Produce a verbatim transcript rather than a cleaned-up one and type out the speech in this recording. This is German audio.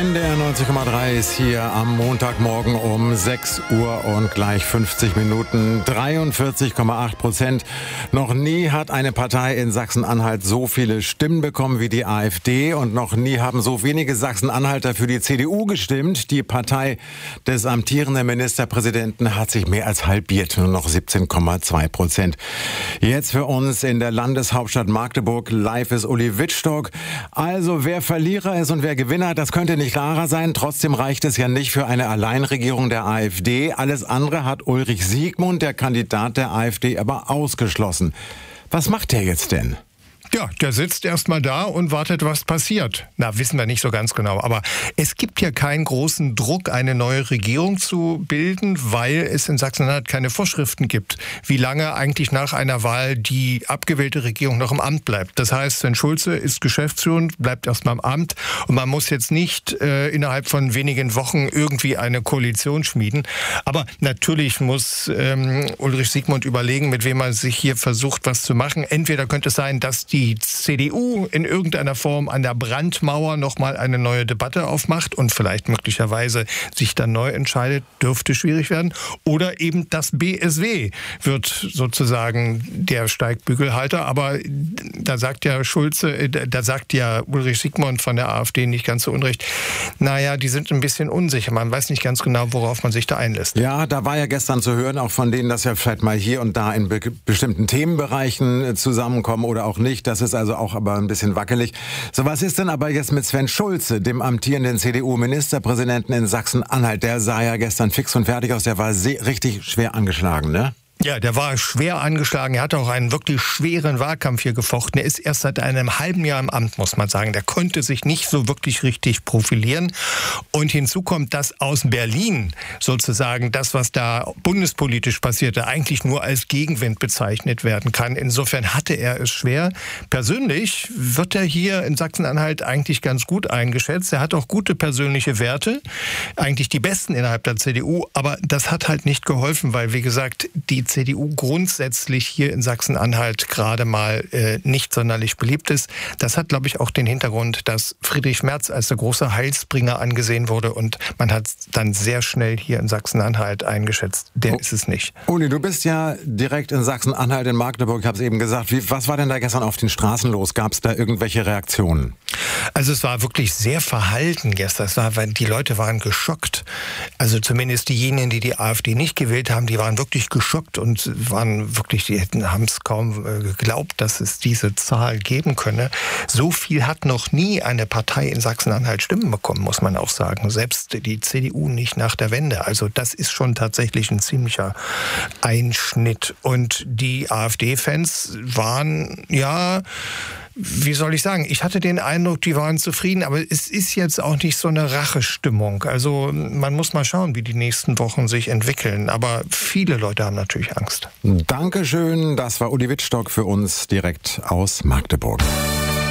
N D R neunzig Komma drei ist hier am Montagmorgen um sechs Uhr und gleich fünfzig Minuten. dreiundvierzig Komma acht Prozent. Noch nie hat eine Partei in Sachsen-Anhalt so viele Stimmen bekommen wie die AfD und noch nie haben so wenige Sachsen-Anhalter für die C D U gestimmt. Die Partei des amtierenden Ministerpräsidenten hat sich mehr als halbiert, nur noch siebzehn Komma zwei Prozent. Jetzt für uns in der Landeshauptstadt Magdeburg live ist Uli Wittstock. Also wer Verlierer ist und wer Gewinner, das könnte nicht klarer sein. Trotzdem reicht es ja nicht für eine Alleinregierung der AfD. Alles andere hat Ulrich Siegmund, der Kandidat der AfD, aber ausgeschlossen. Was macht der jetzt denn? Ja, der sitzt erstmal da und wartet, was passiert. Na, wissen wir nicht so ganz genau. Aber es gibt ja keinen großen Druck, eine neue Regierung zu bilden, weil es in Sachsen-Anhalt keine Vorschriften gibt, wie lange eigentlich nach einer Wahl die abgewählte Regierung noch im Amt bleibt. Das heißt, Sven Schulze ist geschäftsführend, bleibt erstmal im Amt und man muss jetzt nicht äh, innerhalb von wenigen Wochen irgendwie eine Koalition schmieden. Aber natürlich muss ähm, Ulrich Siegmund überlegen, mit wem er sich hier versucht, was zu machen. Entweder könnte es sein, dass die die C D U in irgendeiner Form an der Brandmauer nochmal eine neue Debatte aufmacht und vielleicht möglicherweise sich dann neu entscheidet, dürfte schwierig werden. Oder eben das B S W wird sozusagen der Steigbügelhalter. Aber da sagt ja Schulze, da sagt ja Ulrich Siegmund von der AfD nicht ganz so unrecht, naja, die sind ein bisschen unsicher. Man weiß nicht ganz genau, worauf man sich da einlässt. Ja, da war ja gestern zu hören, auch von denen, dass ja vielleicht mal hier und da in be- bestimmten Themenbereichen zusammenkommen oder auch nicht. Das ist also auch aber ein bisschen wackelig. So, was ist denn aber jetzt mit Sven Schulze, dem amtierenden C D U-Ministerpräsidenten in Sachsen-Anhalt? Der sah ja gestern fix und fertig aus, der war sehr, richtig schwer angeschlagen, ne? Ja, der war schwer angeschlagen. Er hat auch einen wirklich schweren Wahlkampf hier gefochten. Er ist erst seit einem halben Jahr im Amt, muss man sagen. Der konnte sich nicht so wirklich richtig profilieren. Und hinzu kommt, dass aus Berlin sozusagen das, was da bundespolitisch passierte, eigentlich nur als Gegenwind bezeichnet werden kann. Insofern hatte er es schwer. Persönlich wird er hier in Sachsen-Anhalt eigentlich ganz gut eingeschätzt. Er hat auch gute persönliche Werte, eigentlich die besten innerhalb der C D U. Aber das hat halt nicht geholfen, weil, wie gesagt, die C D U grundsätzlich hier in Sachsen-Anhalt gerade mal äh, nicht sonderlich beliebt ist. Das hat, glaube ich, auch den Hintergrund, dass Friedrich Merz als der große Heilsbringer angesehen wurde und man hat dann sehr schnell hier in Sachsen-Anhalt eingeschätzt. Der oh. ist es nicht. Uli, du bist ja direkt in Sachsen-Anhalt in Magdeburg, ich habe es eben gesagt. Wie, was war denn da gestern auf den Straßen los? Gab es da irgendwelche Reaktionen? Also es war wirklich sehr verhalten gestern. Es war, weil die Leute waren geschockt. Also zumindest diejenigen, die die AfD nicht gewählt haben, die waren wirklich geschockt und waren wirklich, die haben es kaum geglaubt, dass es diese Zahl geben könne. So viel hat noch nie eine Partei in Sachsen-Anhalt Stimmen bekommen, muss man auch sagen. Selbst die C D U nicht nach der Wende. Also das ist schon tatsächlich ein ziemlicher Einschnitt. Und die AfD-Fans waren, ja, wie soll ich sagen, ich hatte den Eindruck, die waren zufrieden, aber es ist jetzt auch nicht so eine Rachestimmung. Also man muss mal schauen, wie die nächsten Wochen sich entwickeln. Aber viele Leute haben natürlich Angst. Dankeschön, das war Uli Wittstock für uns direkt aus Magdeburg.